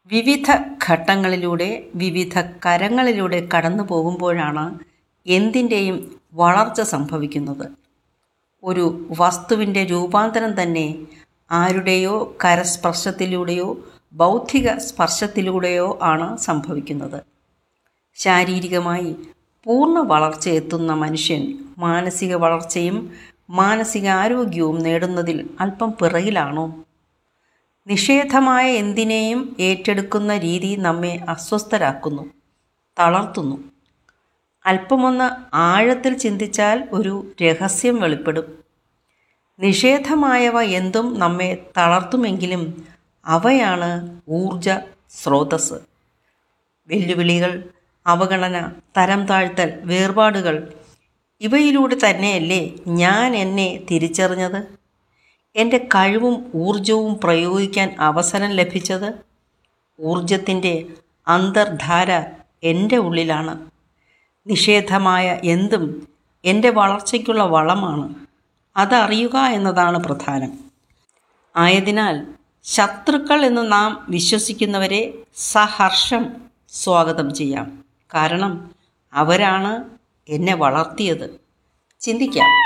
വിവിധ ഘട്ടങ്ങളിലൂടെ വിവിധ കരങ്ങളിലൂടെ കടന്നു പോകുമ്പോഴാണ് എന്തിൻ്റെയും വളർച്ച സംഭവിക്കുന്നത്. ഒരു വസ്തുവിൻ്റെ രൂപാന്തരം തന്നെ ആരുടെയോ കരസ്പർശത്തിലൂടെയോ ബൗദ്ധിക സ്പർശത്തിലൂടെയോ ആണ് സംഭവിക്കുന്നത്. ശാരീരികമായി പൂർണ്ണ വളർച്ചയെത്തുന്ന മനുഷ്യൻ മാനസിക വളർച്ചയും മാനസികാരോഗ്യവും നേടുന്നതിൽ അല്പം പിറകിലാണോ? നിഷേധമായ എന്തിനേയും ഏറ്റെടുക്കുന്ന രീതി നമ്മെ അസ്വസ്ഥരാക്കുന്നു, തളർത്തുന്നു. അല്പമൊന്ന് ആഴത്തിൽ ചിന്തിച്ചാൽ ഒരു രഹസ്യം വെളിപ്പെടും. നിഷേധമായവ എന്തും നമ്മെ തളർത്തുമെങ്കിലും അവയാണ് ഊർജ സ്രോതസ്. വെല്ലുവിളികൾ, അവഗണന, തരം താഴ്ത്തൽ, വേർപാടുകൾ ഇവയിലൂടെ തന്നെയല്ലേ ഞാൻ എന്നെ തിരിച്ചറിഞ്ഞത്, എൻ്റെ കഴിവും ഊർജവും പ്രയോഗിക്കാൻ അവസരം ലഭിച്ചത്. ഊർജത്തിൻ്റെ അന്തർധാര എൻ്റെ ഉള്ളിലാണ്. നിഷേധമായ എന്തും എൻ്റെ വളർച്ചയ്ക്കുള്ള വളമാണ്. അതറിയുക എന്നതാണ് പ്രധാനം. ആയതിനാൽ ശത്രുക്കൾ എന്ന് നാം വിശ്വസിക്കുന്നവരെ സഹർഷം സ്വാഗതം ചെയ്യാം. കാരണം അവരാണ് എന്നെ വളർത്തിയത്. ചിന്തിക്കാം.